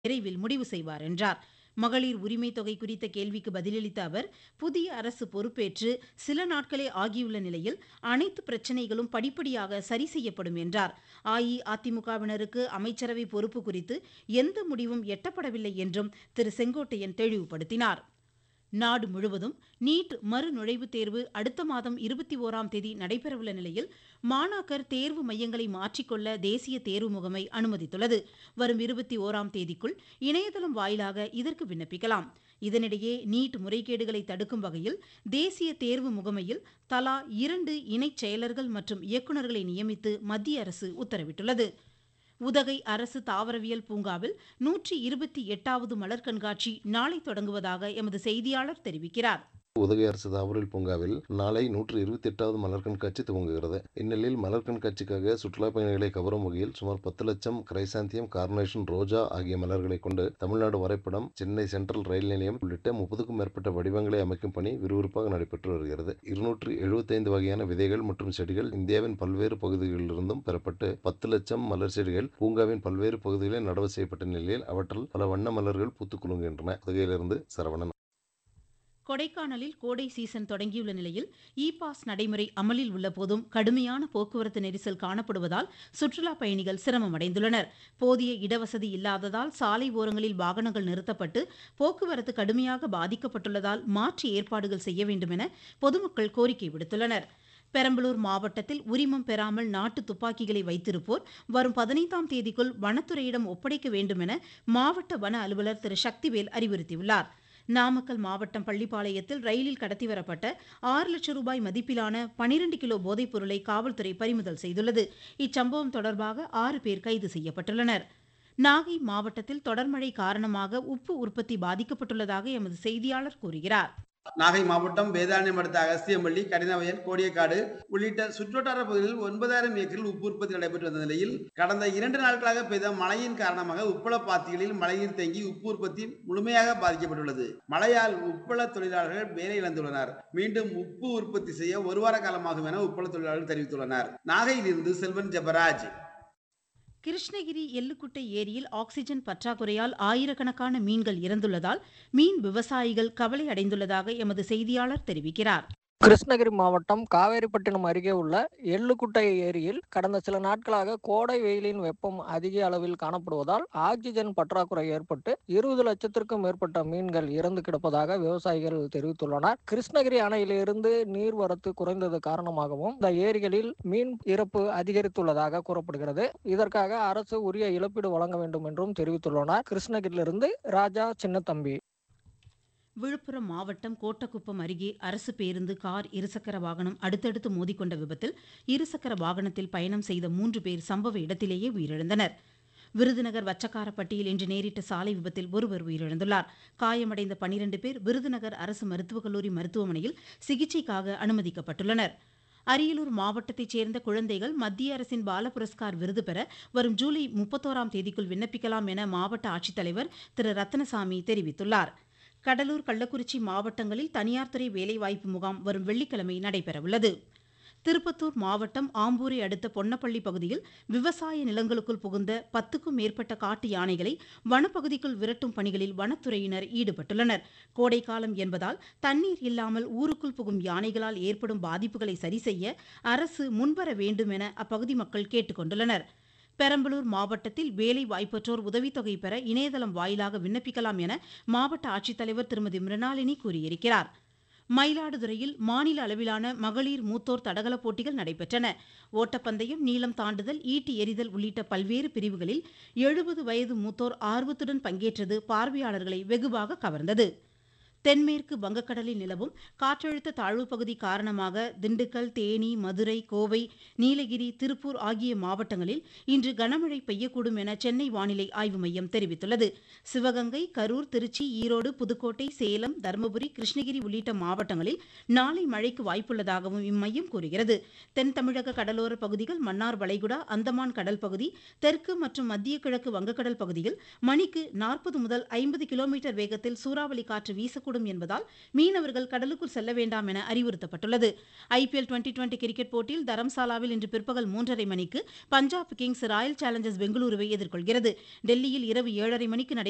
விரைவில் முடிவு செய்வார் என்றார். மகளிர் உரிமை தொகை குறித்த கேள்விக்கு பதிலளித்த அவர், புதிய அரசு பொறுப்பேற்று சில நாட்களே ஆகியுள்ள நிலையில் அனைத்து பிரச்சினைகளும் படிப்படியாக சரி செய்யப்படும் என்றார். அஇஅதிமுகவினருக்கு அமைச்சரவை பொறுப்பு குறித்து எந்த முடிவும் எட்டப்படவில்லை என்றும் திரு செங்கோட்டையன் தெளிவுபடுத்தினார். நாடு முழுவதும் நீட் மறுநுழைவுத் தேர்வு அடுத்த மாதம் 21ஆம் தேதி நடைபெறவுள்ள நிலையில் மாணாக்கர் தேர்வு மையங்களை மாற்றிக்கொள்ள தேசிய தேர்வு முகமை அனுமதித்துள்ளது. வரும் 21ஆம் தேதிக்குள் இணையதளம் வாயிலாக இதற்கு விண்ணப்பிக்கலாம். இதனிடையே நீட் முறைகேடுகளை தடுக்கும் வகையில் தேசிய தேர்வு முகமையில் தலா 2 இணைச் செயலர்கள் மற்றும் இயக்குநர்களை நியமித்து மத்திய அரசு உத்தரவிட்டுள்ளது. உதகை அரசு தாவரவியல் பூங்காவில் 128வது மலர் கண்காட்சி நாளை தொடங்குவதாக எமது செய்தியாளர் தெரிவிக்கிறார். உதகை அரசு தாவரவியல் பூங்காவில் நாளை 128வது மலர் கண்காட்சி துவங்குகிறது. இந்நிலையில் மலர் கண்காட்சிக்காக சுற்றுலா பயணிகளை கவரும் வகையில் சுமார் 10 லட்சம் கிரைசாந்தியம், கார்னேஷன், ரோஜா ஆகிய மலர்களை கொண்டு தமிழ்நாடு வரைபடம், சென்னை சென்ட்ரல் ரயில் நிலையம் உள்ளிட்ட 30க்கும் மேற்பட்ட வடிவங்களை அமைக்கும் பணி விறுவிறுப்பாக நடைபெற்று வருகிறது. 275 வகையான விதைகள் மற்றும் செடிகள் இந்தியாவின் பல்வேறு பகுதிகளிலிருந்தும் பெறப்பட்டு 10 லட்சம் மலர் செடிகள் பூங்காவின் பல்வேறு பகுதிகளில் நடவு செய்யப்பட்ட நிலையில் அவற்றில் பல வண்ண மலர்கள் பூத்துக் குலுங்குகின்றன. உதகையிலிருந்து சரவணன். கொடைக்கானலில் கோடை சீசன் தொடங்கியுள்ள நிலையில் இ-பாஸ் நடைமுறை அமலில் உள்ள போதும் கடுமையான போக்குவரத்து நெரிசல் காணப்படுவதால் சுற்றுலா பயணிகள் சிரமமடைந்துள்ளனர். போதிய இடவசதி இல்லாததால் சாலை ஓரங்களில் வாகனங்கள் நிறுத்தப்பட்டு போக்குவரத்து கடுமையாக பாதிக்கப்பட்டுள்ளதால் மாற்று ஏற்பாடுகள் செய்ய வேண்டும் என பொதுமக்கள் கோரிக்கை விடுத்துள்ளனர். பெரம்பலூர் மாவட்டத்தில் உரிமம் பெறாமல் நாட்டு துப்பாக்கிகளை வைத்திருப்போர் வரும் 15ஆம் தேதிக்குள் வனத்துறையிடம் ஒப்படைக்க வேண்டும் என மாவட்ட வன அலுவலர் திரு சக்திவேல் அறிவுறுத்தியுள்ளார். நாமக்கல் மாவட்டம் பள்ளிப்பாளையத்தில் ரயிலில் கடத்தி வரப்பட்ட 6 லட்சம் ரூபாய் மதிப்பிலான 12 கிலோ போதைப் பொருளை காவல்துறை பறிமுதல் செய்துள்ளது. இச்சம்பவம் தொடர்பாக 6 பேர் கைது செய்யப்பட்டுள்ளனர். நாகை மாவட்டத்தில் தொடர்மழை காரணமாக உப்பு உற்பத்தி பாதிக்கப்பட்டுள்ளதாக எமது செய்தியாளர் கூறுகிறார். நாகை மாவட்டம் வேதாரண்யம் அடுத்த அகஸ்தியம்பள்ளி, கடினவயல், கோடியக்காடு உள்ளிட்ட சுற்றுவட்டார பகுதிகளில் 9000 ஏக்கரில் உப்பு உற்பத்தி நடைபெற்று வந்த நிலையில் கடந்த 2 நாட்களாக பெய்த மழையின் காரணமாக உப்பள பாத்திகளில் மழைநீர் தேங்கி உப்பு உற்பத்தி முழுமையாக பாதிக்கப்பட்டுள்ளது. மழையால் உப்பள தொழிலாளர்கள் வேலை இழந்துள்ளனர். மீண்டும் உப்பு உற்பத்தி செய்ய 1 வார காலமாகும் என உப்பள தொழிலாளர்கள் தெரிவித்துள்ளனர். நாகையிலிருந்து செல்வன் ஜெபராஜ். கிருஷ்ணகிரி எள்ளுக்குட்டை ஏரியில் ஆக்சிஜன் பற்றாக்குறையால் ஆயிரக்கணக்கான மீன்கள் இறந்துள்ளதால் மீன் விவசாயிகள் கவலை அடைந்துள்ளதாக எமது செய்தியாளர் தெரிவிக்கிறார். கிருஷ்ணகிரி மாவட்டம் காவேரிப்பட்டினம் அருகே உள்ள எள்ளுக்குட்டை ஏரியில் கடந்த சில நாட்களாக கோடை வெயிலின் வெப்பம் அதிக அளவில் காணப்படுவதால் ஆக்சிஜன் பற்றாக்குறை ஏற்பட்டு 20 லட்சத்திற்கும் மேற்பட்ட மீன்கள் இறந்து கிடப்பதாக விவசாயிகள் தெரிவித்துள்ளனர். கிருஷ்ணகிரி அணையிலிருந்து நீர்வரத்து குறைந்தது காரணமாகவும் இந்த ஏரிகளில் மீன் இறப்பு அதிகரித்துள்ளதாக கூறப்படுகிறது. இதற்காக அரசு உரிய இழப்பீடு வழங்க வேண்டும் என்றும் தெரிவித்துள்ளனர். கிருஷ்ணகிரியிலிருந்து ராஜா சின்னத்தம்பி. விழுப்புரம் மாவட்டம் கோட்டக்குப்பம் அருகே அரசு பேருந்து, கார், இருசக்கர வாகனம் அடுத்தடுத்து மோதிக்கொண்ட விபத்தில் இருசக்கர வாகனத்தில் பயணம் செய்த 3 பேர் சம்பவ இடத்திலேயே உயிரிழந்தனர். விருதுநகர் வச்சக்காரப்பட்டியில் இன்று நேரிட்ட சாலை விபத்தில் ஒருவர் உயிரிழந்துள்ளார். காயமடைந்த 12 பேர் விருதுநகர் அரசு மருத்துவக் கல்லூரி மருத்துவமனையில் சிகிச்சைக்காக அனுமதிக்கப்பட்டுள்ளனர். அரியலூர் மாவட்டத்தைச் சேர்ந்த குழந்தைகள் மத்திய அரசின் பால புரஸ்கார் விருது பெற வரும் ஜூலை 31ஆம் தேதிக்குள் விண்ணப்பிக்கலாம் என மாவட்ட ஆட்சித்தலைவர் திரு ரத்னசாமி தெரிவித்துள்ளார். கடலூர், கள்ளக்குறிச்சி மாவட்டங்களில் தனியார் துறை வேலைவாய்ப்பு முகாம் வரும் வெள்ளிக்கிழமை நடைபெறவுள்ளது. திருப்பத்தூர் மாவட்டம் ஆம்பூரை அடுத்த பொன்னப்பள்ளி பகுதியில் விவசாய நிலங்களுக்குள் புகுந்த 10க்கும் மேற்பட்ட காட்டு யானைகளை வனப்பகுதிக்குள் விரட்டும் பணிகளில் வனத்துறையினர் ஈடுபட்டுள்ளனர். கோடைக்காலம் என்பதால் தண்ணீர் இல்லாமல் ஊருக்குள் புகும் யானைகளால் ஏற்படும் பாதிப்புகளை சரிசெய்ய அரசு முன்வர வேண்டும் என அப்பகுதி மக்கள் கேட்டுக் கொண்டுள்ளனர். பெரம்பலூர் மாவட்டத்தில் வேலை வாய்ப்பற்றோர் உதவித்தொகை பெற இணையதளம் வாயிலாக விண்ணப்பிக்கலாம் என மாவட்ட ஆட்சித்தலைவர் திருமதி மிருணாளினி கூறியிருக்கிறார். மயிலாடுதுறையில் மாநில அளவிலான மகளிர் மூத்தோர் தடகள போட்டிகள் நடைபெற்றன. ஓட்டப்பந்தயம், நீளம் தாண்டுதல், ஈட்டி எறிதல் உள்ளிட்ட பல்வேறு பிரிவுகளில் 70 வயது மூத்தோர் ஆர்வத்துடன் பங்கேற்றது பார்வையாளர்களை வெகுவாக கவர்ந்தது. தென்மேற்கு வங்கக்கடலில் நிலவும் காற்றழுத்த தாழ்வு பகுதி காரணமாக திண்டுக்கல், தேனி, மதுரை, கோவை, நீலகிரி, திருப்பூர் ஆகிய மாவட்டங்களில் இன்று கனமழை பெய்யக்கூடும் என சென்னை வானிலை ஆய்வு மையம் தெரிவித்துள்ளது. சிவகங்கை, கரூர், திருச்சி, ஈரோடு, புதுக்கோட்டை, சேலம், தருமபுரி, கிருஷ்ணகிரி உள்ளிட்ட மாவட்டங்களில் நாளை மழைக்கு வாய்ப்புள்ளதாகவும் இம்மையம் கூறுகிறது. தென் தமிழக கடலோர பகுதிகள், மன்னார் வளைகுடா, அந்தமான் கடல் பகுதி, தெற்கு மற்றும் மத்திய கிழக்கு வங்கக்கடல் பகுதியில் மணிக்கு 40 முதல் 50 கிலோமீட்டர் வேகத்தில் சூறாவளி காற்று வீசக்கூடும் என்பதால் மீனவர்கள் கடலுக்குள் செல்ல வேண்டாம் என அறிவுறுத்தப்பட்டுள்ளது. IPL 2020 கிரிக்கெட் போட்டியில் தரம்சாலாவில் இன்று பிற்பகல் 3:30 மணிக்கு பஞ்சாப் கிங்ஸ் ராயல் சேலஞ்சர்ஸ் பெங்களூருவை எதிர்கொள்கிறது. டெல்லியில் இரவு 7:30 மணிக்கு